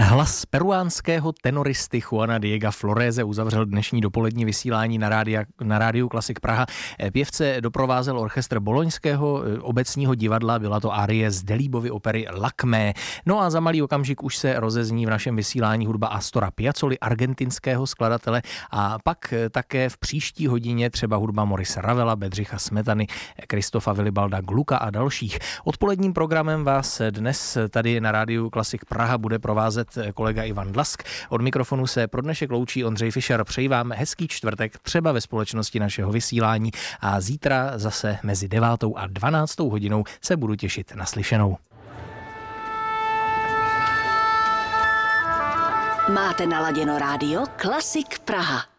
Hlas peruánského tenoristy Juana Diega Florese uzavřel dnešní dopolední vysílání na rádiu Klasik Praha. Pěvce doprovázel orchestr Boloňského obecního divadla, byla to árie z Delibovy opery Lakmé. No a za malý okamžik už se rozezní v našem vysílání hudba Astora Piazzoli, argentinského skladatele, a pak také v příští hodině třeba hudba Maurice Ravela, Bedřicha Smetany, Kristofa Vilibalda Gluka a dalších. Odpoledním programem vás dnes tady na rádiu Klasik Praha bude provázet kolega Ivan Dlask. Od mikrofonu se pro dnešek loučí Ondřej Fischer. Přeji vám hezký čtvrtek, třeba ve společnosti našeho vysílání, a zítra zase mezi 9. a 12. hodinou se budu těšit na slyšenou. Máte naladěno rádio Klasik Praha.